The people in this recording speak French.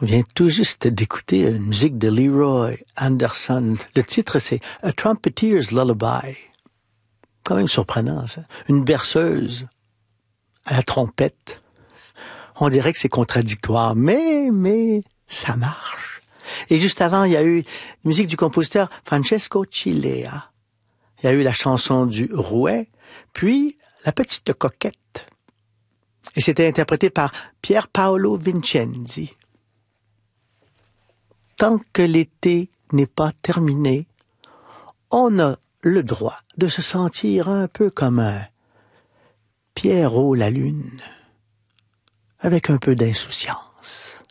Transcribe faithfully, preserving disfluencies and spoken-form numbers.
On vient tout juste d'écouter une musique de Leroy Anderson. Le titre, c'est « A Trumpeter's Lullaby ». Quand même surprenant, ça. Une berceuse à la trompette. On dirait que c'est contradictoire, mais, mais, ça marche. Et juste avant, il y a eu la musique du compositeur Francesco Cilea. Il y a eu la chanson du Rouet, puis La Petite Coquette. Et c'était interprété par Pier Paolo Vincenzi. Tant que l'été n'est pas terminé, on a le droit de se sentir un peu comme un Pierrot la Lune, avec un peu d'insouciance.